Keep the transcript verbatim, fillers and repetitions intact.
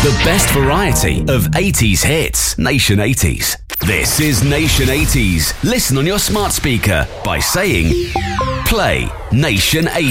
The best variety of eighties hits. Nation eighties. This is Nation eighties. Listen on your smart speaker by saying, play Nation eighties.